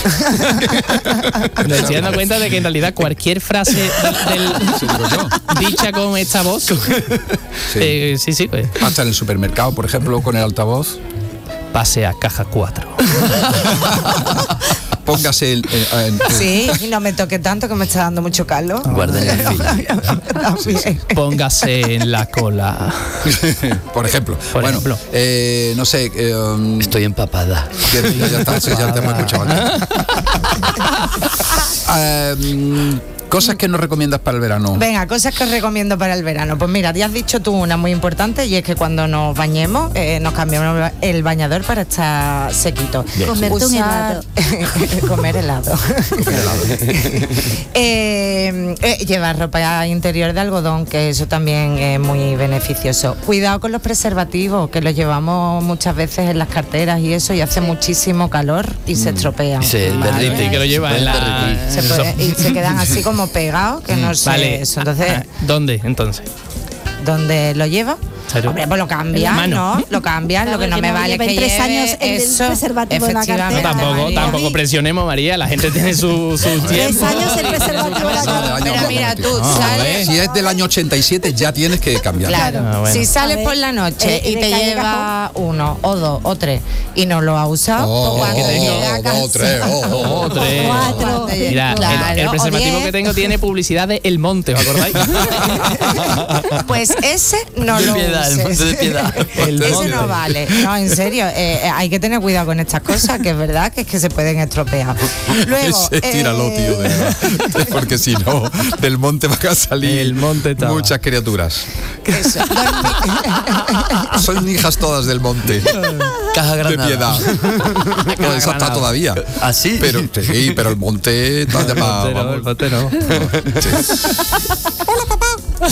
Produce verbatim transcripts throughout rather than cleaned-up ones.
Me estoy dando cuenta de que en realidad cualquier frase del, del, dicha con esta voz, sí, eh, sí, sí pues. Hasta en el supermercado, por ejemplo, con el altavoz. Pase a caja cuatro. Póngase el, el, el, el... Sí, y no me toque tanto que me está dando mucho calor. Guárdale. Póngase en la cola. Por ejemplo. Por bueno, ejemplo. Eh, no sé. Eh, um, Estoy empapada. Ya, ya está, sí, ya te hemos escuchado. um, Cosas que nos recomiendas para el verano. Venga, cosas que os recomiendo para el verano. Pues mira, ya has dicho tú una muy importante y es que cuando nos bañemos eh, nos cambiamos el bañador para estar sequito. Comerte un helado. Comer helado. eh, eh, llevar ropa interior de algodón, que eso también es muy beneficioso. Cuidado con los preservativos, que los llevamos muchas veces en las carteras y eso, y hace muchísimo calor y mm. se estropean. Se derrite, que lo lleva en la... Se puede, y se quedan así como pegados, que no sé vale. eso. Entonces, ¿dónde entonces? ¿Dónde lo lleva? Hombre, pues lo cambias, ¿no? Lo cambias, lo que no que me no vale lleve que tres lleve años el eso, preservativo en la cartera. No, tampoco, María. tampoco presionemos, María, la gente tiene su, su Tres tiempo. años el preservativo en la cartera. Pero mira, tú no, sales... Si es del año ochenta y siete ya tienes que cambiar. Claro, Ah, bueno. si sales ver, por la noche el- y el te de calle lleva uno o dos o tres y no lo has usado, Oh, pues cuando oh, llega a oh, casa... dos, tres, oh, oh, oh. Oh, tres. Cuatro. Mira, Claro, el, el o preservativo diez. que tengo tiene publicidad de El Monte, ¿os acordáis? Pues ese no De lo piedad, el uses. monte de piedad. El Ese monte. no vale. No, en serio, eh, eh, hay que tener cuidado con estas cosas, que es verdad que es que se pueden estropear. Luego, Ese, tíralo, eh, tío, de verdad. Porque si no, del monte van a salir El monte estaba. muchas criaturas. Eso, dormir- Son hijas todas del monte. Caja De Granada. piedad. Pues esa está todavía. ¿Ah, sí? Pero, sí, pero el monte está El llamado. monte no, el monte no. Hola, papá.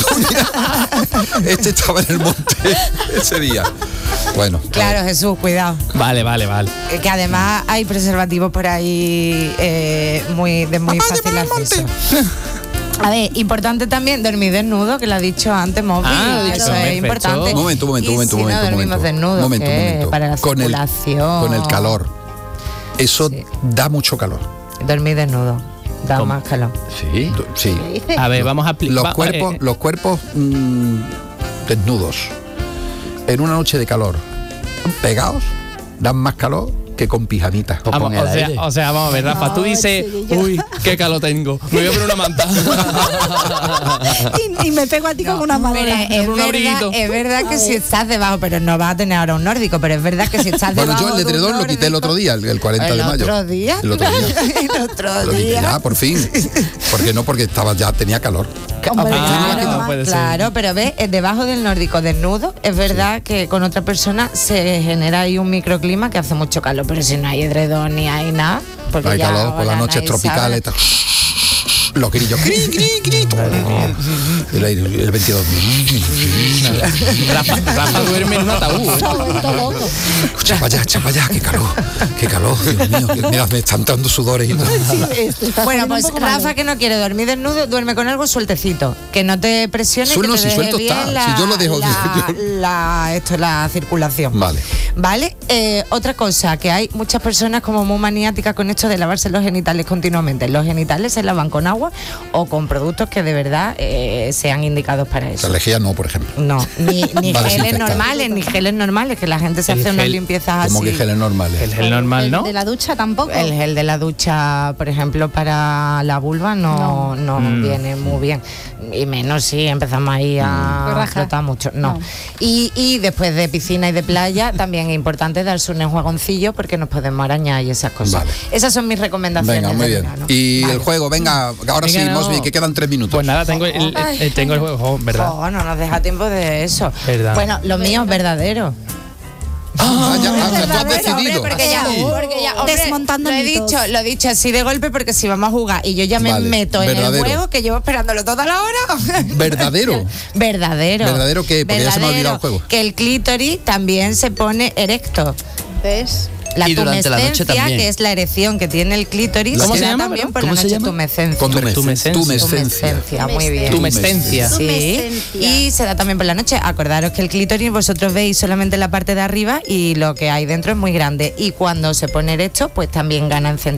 Este estaba en el monte ese día. Bueno. Claro, Jesús, cuidado. Vale, vale, vale. Eh, Que además hay preservativos por ahí eh, muy de muy Papá, fácil lleva al acceso. A ver, importante también dormir desnudo, que lo ha dicho antes Moby. Ah, eso perfecto. es importante. Un momento, un momento, Y un momento, si un momento. no un dormimos momento. desnudos, Momento, un ¿qué? momento. Para la con el, circulación. con el calor. Eso Sí. da mucho calor. Dormir desnudo da ¿Cómo? más calor. Sí. Sí. A ver, vamos a explicar. Los cuerpos, los cuerpos mmm, desnudos en una noche de calor pegados dan más calor que con pijamitas. Pues Vamos, pon el o, sea, aire. o sea, vamos a ver, Rafa, No, tú dices, chiquillo. uy, qué calor tengo, me voy a poner una manta. y, y me pego a ti con una Pero madera. es, un verdad, abriguito. es verdad que si estás debajo, pero no vas a tener ahora un nórdico, pero es verdad que si estás Bueno, debajo yo el de un edredón lo quité el otro día, el, el cuarenta ¿El de mayo. otro día? El otro día. El otro Lo quité día. ya, por fin. Porque no, porque estaba ya tenía calor. Hombre, Ah, claro. no puede ser. Claro, pero ves, eh, debajo del nórdico desnudo, es verdad que con otra persona se genera ahí un microclima que hace mucho calor, pero si no hay edredón ni hay nada, porque No hay ya calor, por ahora las noches nadie tropicales. sabe. tal. Los grillos. Cri, cri, cri. El, aire, el veintidós. Rafa, Rafa duerme en un ataúd. ¿eh? Todo loco. Chapa allá, chapa allá, qué calor. Qué calor, Dios mío. que- Mira, me están dando sudores y todo. Sí, este, está Bueno, poniendo pues un poco Rafa, malo. que no quiere dormir desnudo, duerme con algo sueltecito, que no te presione, Suelo, que te si deje suelto bien está, la, si yo lo dejo- la, yo- la- esto es la circulación. Vale. Vale, eh, otra cosa, que hay muchas personas como muy maniáticas con esto de lavarse los genitales continuamente. Los genitales se lavan con agua o con productos que de verdad eh, sean indicados para La eso. lejía no, por ejemplo. No, ni, ni Vale, geles desinfectar. normales, ni geles normales, que la gente se El hace unas gel, limpiezas Como así. que geles normales. El gel normal, El ¿no? de la ducha tampoco. El gel de la ducha, por ejemplo, para la vulva no, no, Mm. viene muy bien. Y menos si empezamos ahí a Pues raja. flotar mucho. No. No. Y, y después de piscina y de playa, también es importante darse un enjuagoncillo porque nos podemos arañar y esas cosas. Vale. Esas son mis recomendaciones. Venga, muy de bien. verano. Y Vale. el juego, venga, ahora sí, Venga, no. Mosby, que quedan tres minutos. Pues nada, tengo el, el- el- tengo el juego, oh, ¿verdad? Oh, no nos deja tiempo de eso. Verdad. Bueno, lo mío es verdadero. Ah, ya, ah, tú has Verdadero, decidido. hombre, porque ya, Sí. porque ya, hombre, Desmontando lo he mitos. dicho, lo he dicho así de golpe porque si vamos a jugar y yo ya me Vale, meto en verdadero. el juego que llevo esperándolo toda la hora. ¿Verdadero? Verdadero. ¿Verdadero qué? Porque ya se me ha olvidado el juego. Que el clítoris también se pone erecto. ¿Ves? La Y durante la noche tumescencia, también. que es la erección que tiene el clítoris, ¿Cómo se se da llama, también perdón? por ¿Cómo la se noche llama? tumescencia. Tumescencia. Tumescencia. Tumescencia, muy bien. Tumescencia. Sí, Tumescencia. y se da también por la noche. Acordaros que el clítoris vosotros veis solamente la parte de arriba y lo que hay dentro es muy grande. Y cuando se pone erecto, pues también gana en centro.